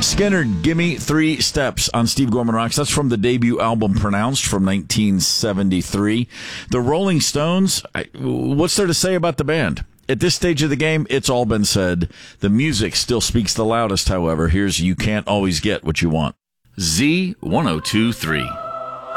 Skynyrd, Gimme 3 Steps on Steve Gorman Rocks. That's from the debut album Pronounced from 1973. The Rolling Stones, what's there to say about the band? At this stage of the game, it's all been said. The music still speaks the loudest, however. Here's You Can't Always Get What You Want. Z1023.